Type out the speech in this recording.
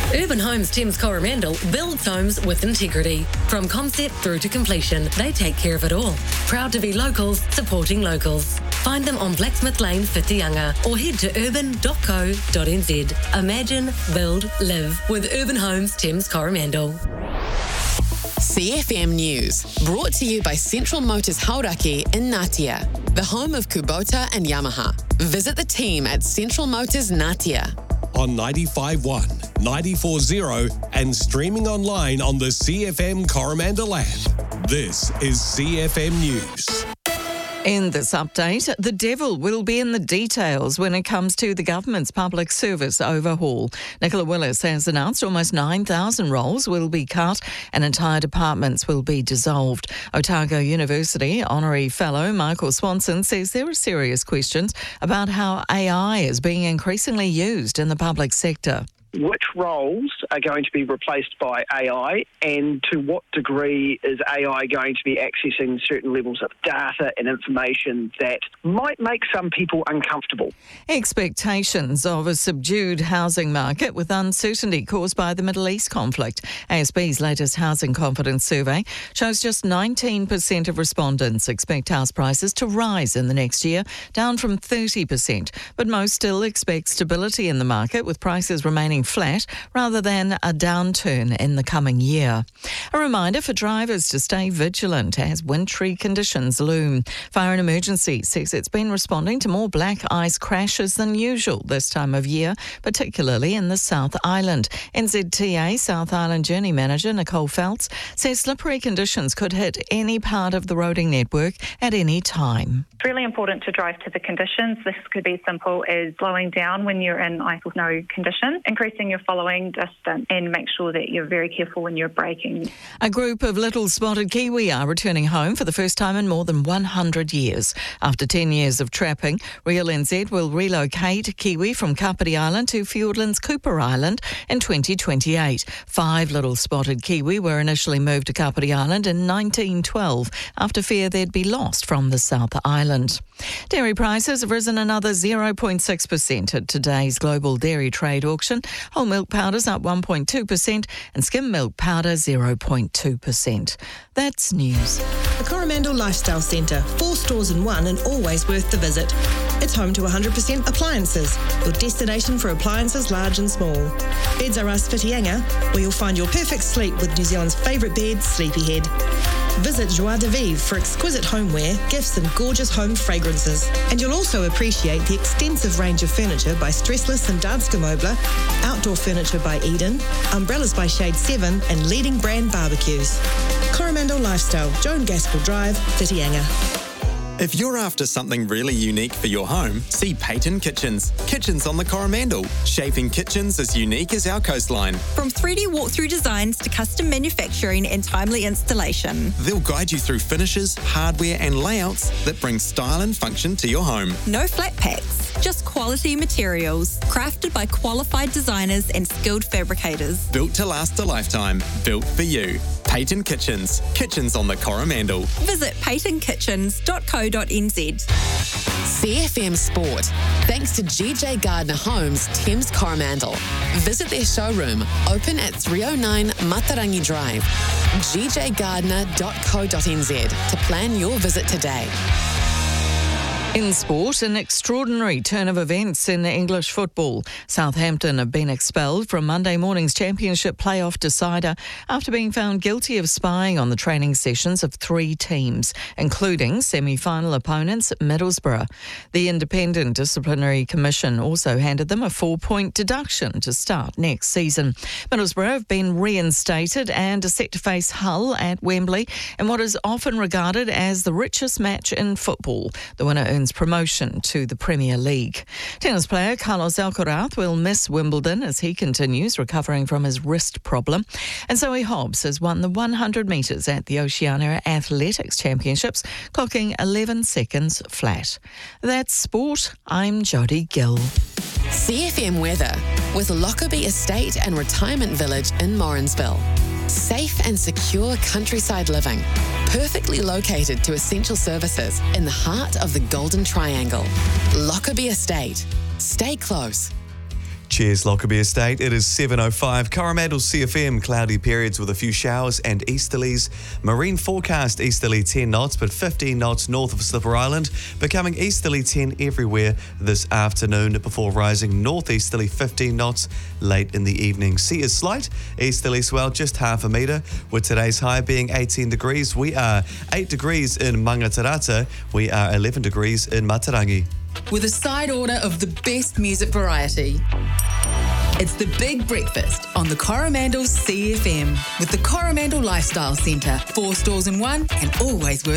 Urban Homes Thames Coromandel builds homes with integrity. From concept through to completion, they take care of it all. Proud to be locals, supporting locals. Find them on Blacksmith Lane, Whitianga, or head to urban.co.nz. Imagine, build, live with Urban Homes Thames Coromandel. CFM News, brought to you by Central Motors Hauraki in Ngatea, the home of Kubota and Yamaha. Visit the team at Central Motors Ngatea. On 95.1, 94.0 and streaming online on the CFM Coromandel app. This is CFM News. In this update, the devil will be in the details when it comes to the government's public service overhaul. Nicola Willis has announced almost 9,000 roles will be cut and entire departments will be dissolved. Otago University Honorary Fellow Michael Swanson says there are serious questions about how AI is being increasingly used in the public sector. Which roles are going to be replaced by AI, and to what degree is AI going to be accessing certain levels of data and information that might make some people uncomfortable? Expectations of a subdued housing market with uncertainty caused by the Middle East conflict. ASB's latest housing confidence survey shows just 19% of respondents expect house prices to rise in the next year, down from 30%. But most still expect stability in the market, with prices remaining flat rather than a downturn in the coming year. A reminder for drivers to stay vigilant as wintry conditions loom. Fire and Emergency says it's been responding to more black ice crashes than usual this time of year, particularly in the South Island. NZTA South Island Journey Manager Nicole Feltz says slippery conditions could hit any part of the roading network at any time. It's really important to drive to the conditions. This could be as simple as slowing down when you're in ice or snow conditions, increasing your following distance, and make sure that you're very careful when you're braking. A group of little spotted kiwi are returning home for the first time in more than 100 years. After 10 years of trapping, Real NZ will relocate kiwi from Kapiti Island to Fiordland's Cooper Island in 2028. 5 little spotted kiwi were initially moved to Kapiti Island in 1912 after fear they'd be lost from the South Island. Dairy prices have risen another 0.6% at today's global dairy trade auction. Whole milk powder's up 1.2% and skim milk powder 0.2%. That's news. The Coromandel Lifestyle Centre, 4 stores in one and always worth the visit. It's home to 100% appliances, your destination for appliances large and small. Beds R Us Whitianga, where you'll find your perfect sleep with New Zealand's favourite bed, Sleepyhead. Visit Joie de Vivre for exquisite homeware, gifts and gorgeous home fragrances. And you'll also appreciate the extensive range of furniture by Stressless and Danske Möbler, outdoor furniture by Eden, umbrellas by Shade 7 and leading brand barbecues. Coromandel Lifestyle, Joan Gaskell Drive, Whitianga. If you're after something really unique for your home, see Peyton Kitchens. Kitchens on the Coromandel, shaping kitchens as unique as our coastline. From 3D walkthrough designs to custom manufacturing and timely installation. They'll guide you through finishes, hardware and layouts that bring style and function to your home. No flat packs, just quality materials, crafted by qualified designers and skilled fabricators. Built to last a lifetime, built for you. Peyton Kitchens. Kitchens on the Coromandel. Visit peytonkitchens.co.nz. CFM Sport. Thanks to GJ Gardner Homes, Thames Coromandel. Visit their showroom, open at 309 Matarangi Drive. gjgardner.co.nz to plan your visit today. In sport, an extraordinary turn of events in English football. Southampton have been expelled from Monday morning's Championship playoff decider after being found guilty of spying on the training sessions of 3 teams, including semi-final opponents Middlesbrough. The Independent Disciplinary Commission also handed them a 4-point deduction to start next season. Middlesbrough have been reinstated and are set to face Hull at Wembley in what is often regarded as the richest match in football. The winner earns promotion to the Premier League. Tennis player Carlos Alcaraz will miss Wimbledon as he continues recovering from his wrist problem. And Zoe Hobbs has won the 100 metres at the Oceania Athletics Championships, clocking 11 seconds flat. That's sport. I'm Jodie Gill. CFM weather with Lockerbie Estate and Retirement Village in Morrinsville. Safe and secure countryside living, perfectly located to essential services in the heart of the Golden Triangle. Lockerbie Estate. Stay close. Cheers, Lockerbie Estate. It is 7:05. Coromandel CFM, cloudy periods with a few showers and easterlies. Marine forecast easterly 10 knots, but 15 knots north of Slipper Island, becoming easterly 10 everywhere this afternoon before rising northeasterly 15 knots late in the evening. Sea is slight, easterly swell just half a metre, with today's high being 18 degrees. We are 8 degrees in Mangatarata. We are 11 degrees in Matarangi. With a side order of the best music variety. It's the Big Breakfast on the Coromandel CFM with the Coromandel Lifestyle Centre. 4 stores in one and always worth